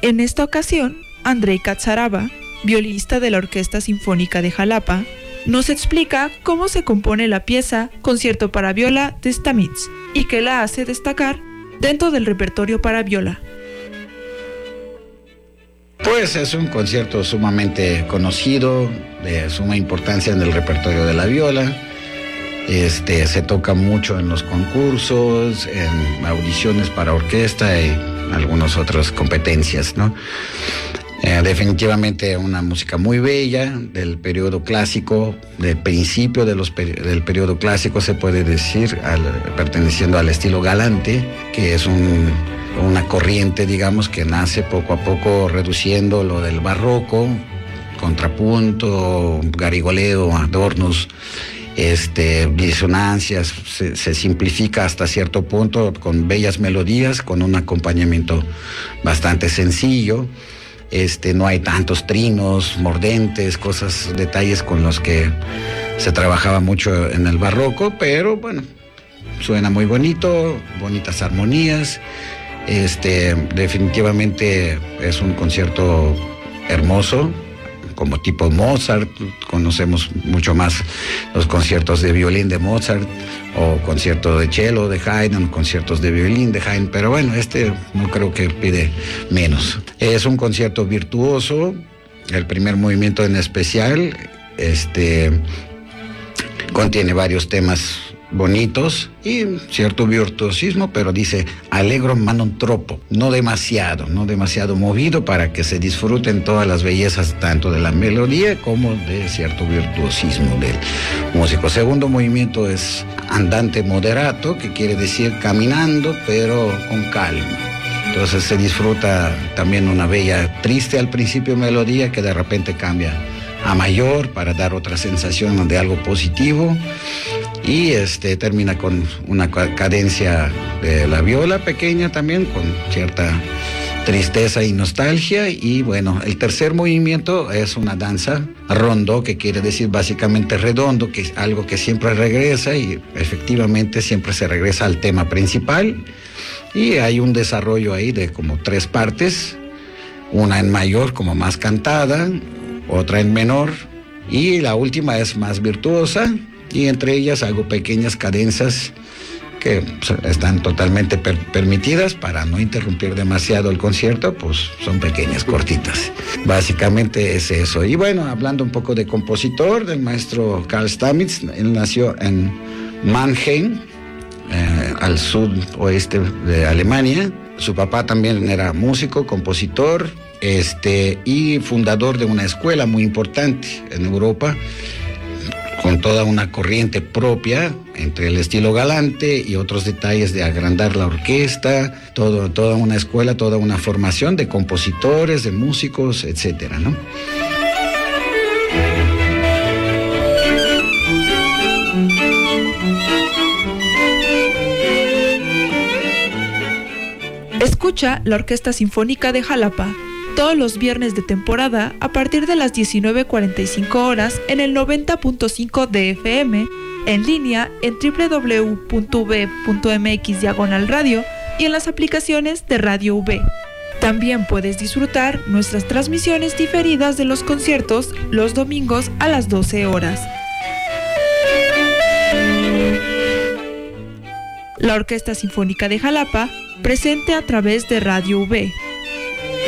En esta ocasión, Andrei Catzaraba, violinista de la Orquesta Sinfónica de Jalapa, nos explica cómo se compone la pieza Concierto para viola de Stamitz y qué la hace destacar dentro del repertorio para viola. Pues es un concierto sumamente conocido, de suma importancia en el repertorio de la viola. Se toca mucho en los concursos, en audiciones para orquesta y algunas otras competencias, ¿no? Definitivamente una música muy bella del periodo clásico, del principio del periodo clásico, se puede decir, perteneciendo al estilo galante, que es una corriente, digamos, que nace poco a poco reduciendo lo del barroco, contrapunto, garigoleo, adornos, disonancias, se simplifica hasta cierto punto con bellas melodías, con un acompañamiento bastante sencillo. No hay tantos trinos, mordentes, detalles con los que se trabajaba mucho en el barroco, pero bueno, suena muy bonito, bonitas armonías. Definitivamente es un concierto hermoso, como tipo Mozart. Conocemos mucho más los conciertos de violín de Mozart, o concierto de cello de Haydn, conciertos de violín de Haydn, pero bueno, no creo que pide menos. Es un concierto virtuoso, el primer movimiento en especial, contiene varios temas bonitos y cierto virtuosismo, pero dice allegro ma non troppo, no demasiado movido, para que se disfruten todas las bellezas tanto de la melodía como de cierto virtuosismo del músico. Segundo movimiento es andante moderato, que quiere decir caminando pero con calma. Entonces se disfruta también una bella, triste al principio melodía que de repente cambia a mayor para dar otra sensación de algo positivo. Y termina con una cadencia de la viola pequeña también, con cierta tristeza y nostalgia. Y bueno, el tercer movimiento es una danza rondo, que quiere decir básicamente redondo, que es algo que siempre regresa, y efectivamente siempre se regresa al tema principal. Y hay un desarrollo ahí de como 3 partes, una en mayor como más cantada, otra en menor, y la última es más virtuosa. Y entre ellas hago pequeñas cadencias que están totalmente permitidas para no interrumpir demasiado el concierto, pues son pequeñas, cortitas. Básicamente es eso. Y bueno, hablando un poco de compositor, del maestro Carl Stamitz, él nació en Mannheim, al sudoeste de Alemania. Su papá también era músico, compositor, y fundador de una escuela muy importante en Europa, con toda una corriente propia entre el estilo galante y otros detalles de agrandar la orquesta, toda una escuela, toda una formación de compositores, de músicos, etcétera, ¿no? Escucha la Orquesta Sinfónica de Jalapa todos los viernes de temporada a partir de las 19:45 horas en el 90.5 de FM, en línea en www.v.mx/radio y en las aplicaciones de Radio V. También puedes disfrutar nuestras transmisiones diferidas de los conciertos los domingos a las 12 horas. La Orquesta Sinfónica de Jalapa, presente a través de Radio V.